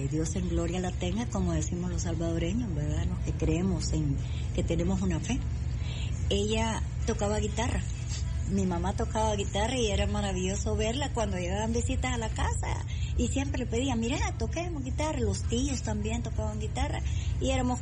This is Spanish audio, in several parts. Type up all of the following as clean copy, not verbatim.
Dios en gloria la tenga, como decimos los salvadoreños, ¿verdad? Los que creemos en que tenemos una fe. Ella tocaba guitarra. Mi mamá tocaba guitarra y era maravilloso verla cuando llegaban visitas a la casa y siempre le pedía, mira, toquemos guitarra. Los tíos también tocaban guitarra y éramos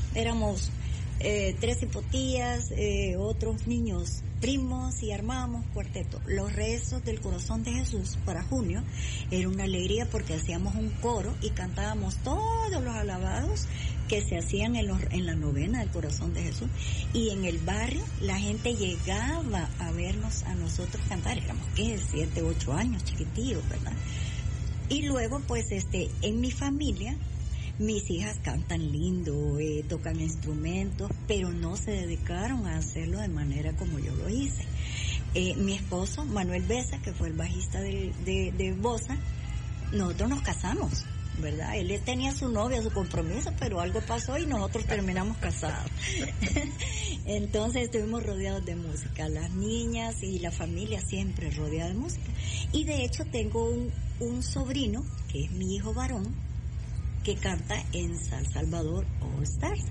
3 hipotías, otros niños primos y armábamos cuarteto. Los rezos del corazón de Jesús para junio era una alegría porque hacíamos un coro y cantábamos todos los alabados que se hacían en la novena del corazón de Jesús, y en el barrio la gente llegaba a vernos a nosotros cantar. Éramos 7, 8 años, chiquitillos, ¿verdad? Y luego pues en mi familia mis hijas cantan lindo, tocan instrumentos, pero no se dedicaron a hacerlo de manera como yo lo hice. Mi esposo, Manuel Besa, que fue el bajista de Bossa, nosotros nos casamos, ¿verdad? Él tenía su novia, su compromiso, pero algo pasó y nosotros terminamos casados. Entonces estuvimos rodeados de música, las niñas y la familia siempre rodeada de música. Y de hecho tengo un sobrino, que es mi hijo varón, que canta en San Salvador All Stars.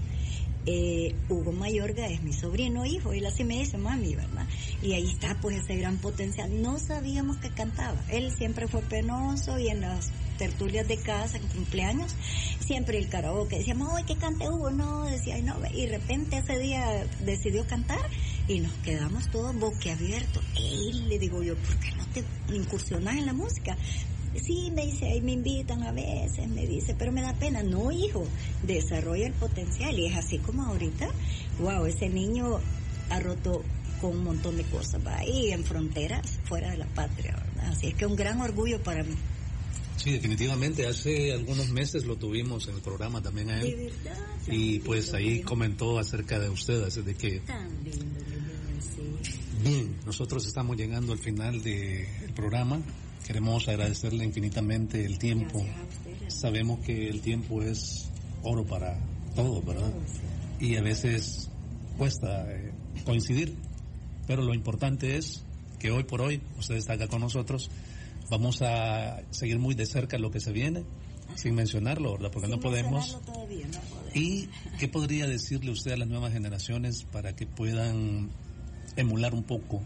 Hugo Mayorga es mi sobrino hijo, él así me dice mami, ¿verdad? Y ahí está pues ese gran potencial. No sabíamos que cantaba, él siempre fue penoso y en las tertulias de casa, en cumpleaños, siempre el karaoke, decíamos, ¡ay, que cante Hugo! No, decía, ay, no, y de repente ese día decidió cantar y nos quedamos todos boquiabiertos. Él, le digo yo, ¿por qué no te incursionas en la música? Sí, me dice, ahí me invitan a veces, me dice, pero me da pena. No, hijo, desarrolla el potencial. Y es así como ahorita, wow, ese niño ha roto con un montón de cosas, va ahí en fronteras, fuera de la patria, ¿verdad? Así es que un gran orgullo para mí. Sí, definitivamente, hace algunos meses lo tuvimos en el programa también a él. De verdad. Y pues ahí comentó acerca de usted, así de que... Tan lindo, sí. Bien, nosotros estamos llegando al final del programa. Queremos agradecerle infinitamente el tiempo. Sabemos que el tiempo es oro para todos, ¿verdad? Y a veces cuesta coincidir, pero lo importante es que hoy por hoy usted está acá con nosotros. Vamos a seguir muy de cerca lo que se viene, sin mencionarlo, ¿verdad? Porque no podemos. Todavía, no podemos. ¿Y qué podría decirle usted a las nuevas generaciones para que puedan emular un poco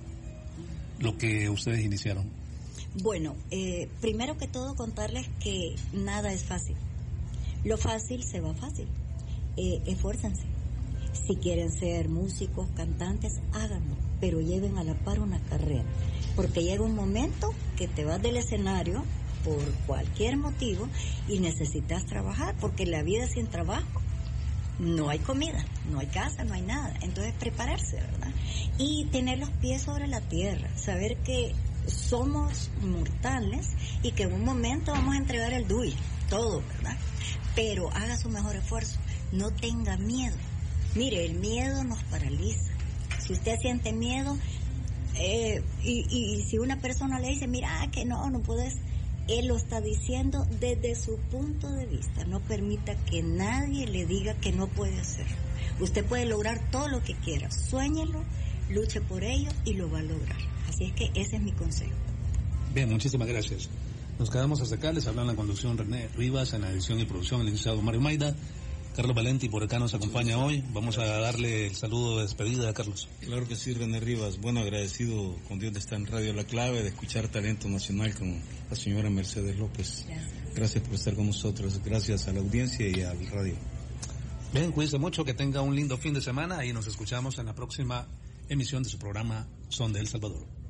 lo que ustedes iniciaron? Bueno, primero que todo contarles que nada es fácil. Lo fácil se va fácil. Esfuércense. Si quieren ser músicos, cantantes, háganlo, pero lleven a la par una carrera, porque llega un momento que te vas del escenario por cualquier motivo y necesitas trabajar, porque la vida sin trabajo no hay comida, no hay casa, no hay nada. Entonces prepararse, ¿verdad? Y tener los pies sobre la tierra, saber que somos mortales y que en un momento vamos a entregar el DUI, todo, ¿verdad? Pero haga su mejor esfuerzo, no tenga miedo. Mire, el miedo nos paraliza. Si usted siente miedo, y si una persona le dice, mira, que no puedes, él lo está diciendo desde su punto de vista. No permita que nadie le diga que no puede hacerlo. Usted puede lograr todo lo que quiera. Suéñelo, luche por ello y lo va a lograr. Así es que ese es mi consejo. Bien, muchísimas gracias. Nos quedamos hasta acá. Les habla en la conducción René Rivas, en la edición y producción el licenciado Mario Maida. Carlos Valenti por acá nos acompaña hoy. Vamos a darle el saludo de despedida a Carlos. Claro que sí, René Rivas. Bueno, agradecido con Dios de estar en Radio La Clave, de escuchar talento nacional con la señora Mercedes López. Gracias por estar con nosotros. Gracias a la audiencia y al radio. Bien, cuídense mucho, que tenga un lindo fin de semana y nos escuchamos en la próxima emisión de su programa Son de El Salvador.